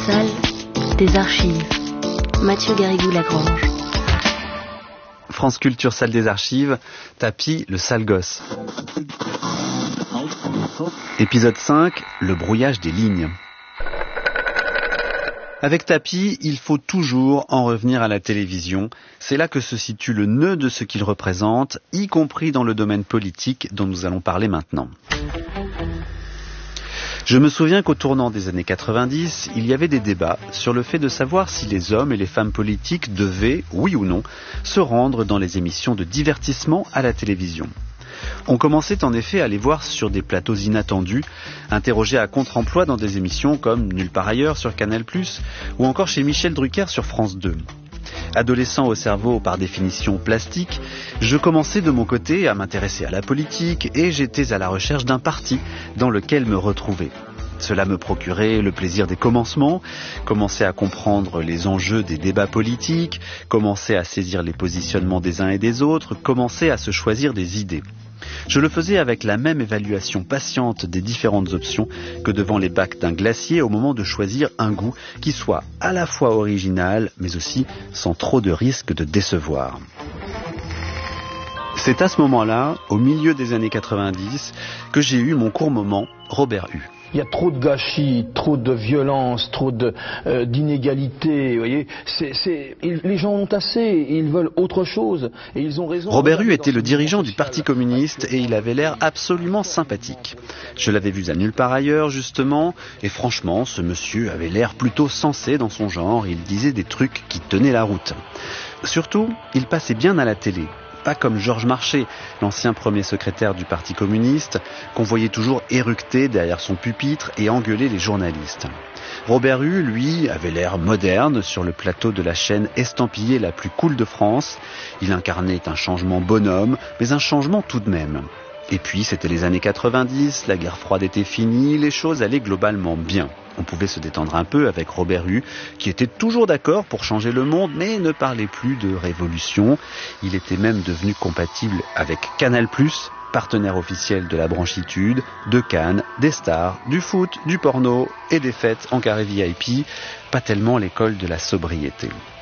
Salle des archives. Mathieu Garrigou-Lagrange. France Culture, salle des archives, Tapi, le sale gosse. Épisode 5, le brouillage des lignes. Avec Tapi, il faut toujours en revenir à la télévision. C'est là que se situe le nœud de ce qu'il représente, y compris dans le domaine politique dont nous allons parler maintenant. Je me souviens qu'au tournant des années 90, il y avait des débats sur le fait de savoir si les hommes et les femmes politiques devaient, oui ou non, se rendre dans les émissions de divertissement à la télévision. On commençait en effet à les voir sur des plateaux inattendus, interrogés à contre-emploi dans des émissions comme Nulle part ailleurs sur Canal+, ou encore chez Michel Drucker sur France 2. Adolescent au cerveau par définition plastique, je commençais de mon côté à m'intéresser à la politique et j'étais à la recherche d'un parti dans lequel me retrouver. Cela me procurait le plaisir des commencements, commencer à comprendre les enjeux des débats politiques, commencer à saisir les positionnements des uns et des autres, commencer à se choisir des idées. Je le faisais avec la même évaluation patiente des différentes options que devant les bacs d'un glacier au moment de choisir un goût qui soit à la fois original, mais aussi sans trop de risque de décevoir. C'est à ce moment-là, au milieu des années 90, que j'ai eu mon court moment Robert Hue. Il y a trop de gâchis, trop de violence, trop d'inégalités. Vous voyez, les gens ont assez, ils veulent autre chose et ils ont raison. Robert Hue était le dirigeant du Parti communiste et il avait l'air absolument sympathique. Je l'avais vu à Nulle part ailleurs justement et franchement, ce monsieur avait l'air plutôt sensé dans son genre. Il disait des trucs qui tenaient la route. Surtout, il passait bien à la télé. Pas comme Georges Marchais, l'ancien premier secrétaire du Parti communiste, qu'on voyait toujours éructer derrière son pupitre et engueuler les journalistes. Robert Hue, lui, avait l'air moderne sur le plateau de la chaîne estampillée la plus cool de France. Il incarnait un changement bonhomme, mais un changement tout de même. Et puis, c'était les années 90, la guerre froide était finie, les choses allaient globalement bien. On pouvait se détendre un peu avec Robert Hue, qui était toujours d'accord pour changer le monde, mais ne parlait plus de révolution. Il était même devenu compatible avec Canal+, partenaire officiel de la branchitude, de Cannes, des stars, du foot, du porno et des fêtes en carré VIP, pas tellement l'école de la sobriété.